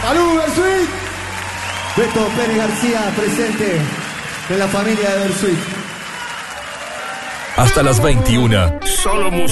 ¡Salud, Bersuit! Beto Pérez García, presente en la familia de Bersuit. Hasta las 21. Solo música.